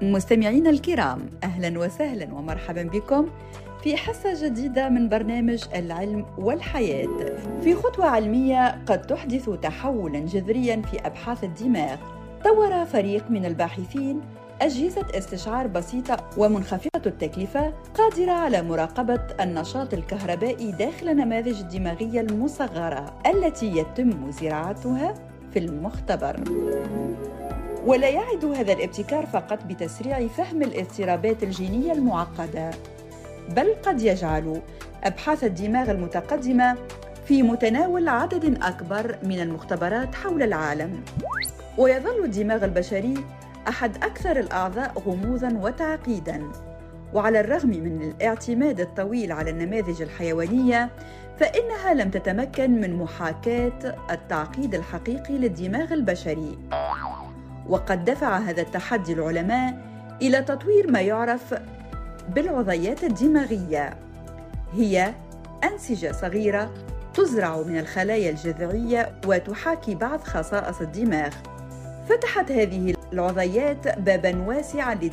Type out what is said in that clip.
مستمعينا الكرام، أهلا وسهلا ومرحبا بكم في حصة جديدة من برنامج العلم والحياة. في خطوة علمية قد تحدث تحولا جذريا في أبحاث الدماغ. طور فريق من الباحثين أجهزة استشعار بسيطة ومنخفضة التكلفة قادرة على مراقبة النشاط الكهربائي داخل النماذج الدماغية المصغرة التي يتم زراعتها في المختبر. ولا يعد هذا الابتكار فقط بتسريع فهم الاضطرابات الجينية المعقدة، بل قد يجعل أبحاث الدماغ المتقدمة في متناول عدد أكبر من المختبرات حول العالم. ويظل الدماغ البشري أحد أكثر الأعضاء غموضاً وتعقيداً، وعلى الرغم من الاعتماد الطويل على النماذج الحيوانية فإنها لم تتمكن من محاكاة التعقيد الحقيقي للدماغ البشري. وقد دفع هذا التحدي العلماء إلى تطوير ما يعرف بالعضيات الدماغية، هي أنسجة صغيرة تزرع من الخلايا الجذعية وتحاكي بعض خصائص الدماغ. فتحت هذه العضيات باباً واسعاً